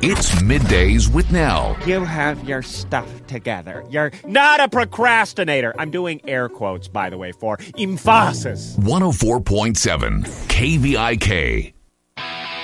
It's Middays with Nell. You have your stuff together. You're not a procrastinator. I'm doing air quotes, by the way, for emphasis. 104.7 KVIK.